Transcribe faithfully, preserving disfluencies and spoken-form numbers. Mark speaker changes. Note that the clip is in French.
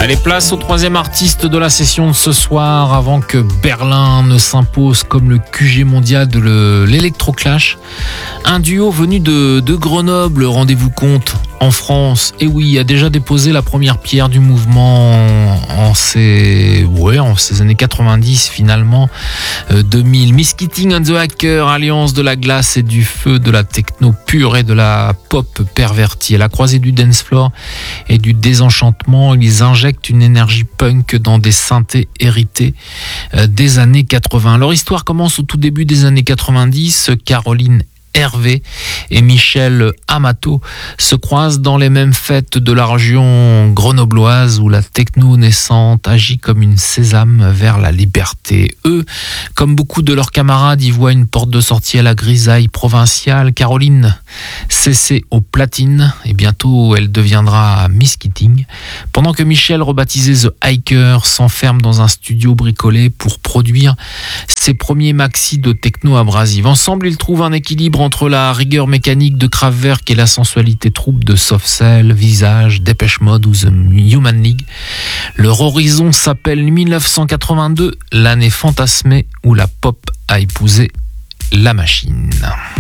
Speaker 1: Allez, place au troisième artiste de la session de ce soir avant que Berlin ne s'impose comme le Q G mondial de le, l'Electroclash. Un duo venu de, de Grenoble, rendez-vous compte, en France. Et oui, a déjà déposé la première pierre du mouvement en, en, ces, ouais, en ces années quatre-vingt-dix finalement, euh, deux mille. Miss Keating and the Hacker, alliance de la glace et du feu, de la techno pure et de la pop pervertie. À la croisée du dance floor et du désenchantement, ils injectent une énergie punk dans des synthés hérités euh, des années quatre-vingts. Leur histoire commence au tout début des années quatre-vingt-dix. Caroline Hervé et Michel Amato se croisent dans les mêmes fêtes de la région grenobloise où la techno naissante agit comme une sésame vers la liberté. Eux, comme beaucoup de leurs camarades, y voient une porte de sortie à la grisaille provinciale. Caroline cessée aux platines et bientôt elle deviendra Miss Keating, pendant que Michel, rebaptisé The Hiker, s'enferme dans un studio bricolé pour produire ses premiers maxi de techno abrasive. Ensemble, ils trouvent un équilibre entre la rigueur mécanique de Kraftwerk et la sensualité trouble de Soft Cell, Visage, Depeche Mode ou The Human League. Leur horizon s'appelle dix-neuf cent quatre-vingt-deux, l'année fantasmée où la pop a épousé la machine.